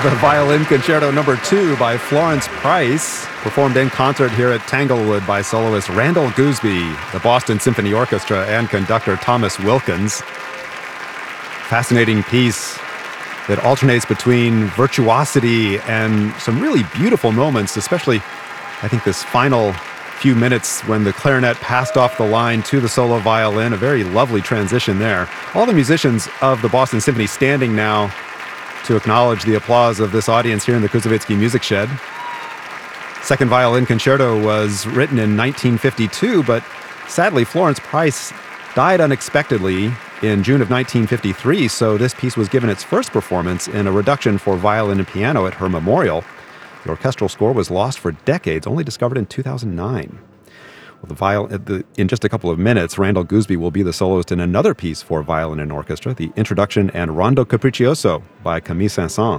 the Violin Concerto No. 2 by Florence Price, performed in concert here at Tanglewood by soloist Randall Gooseby, the Boston Symphony Orchestra, and conductor Thomas Wilkins. Fascinating piece that alternates between virtuosity and some really beautiful moments, especially, I think, this final few minutes when the clarinet passed off the line to the solo violin. A very lovely transition there. All the musicians of the Boston Symphony standing now to acknowledge the applause of this audience here in the Kuzovitsky Music Shed. Second Violin Concerto was written in 1952, but sadly Florence Price died unexpectedly in June of 1953, so this piece was given its first performance in a reduction for violin and piano at her memorial. The orchestral score was lost for decades, only discovered in 2009. In just a couple of minutes, Randall Gooseby will be the soloist in another piece for violin and orchestra, the introduction and Rondo Capriccioso by Camille Saint-Saëns.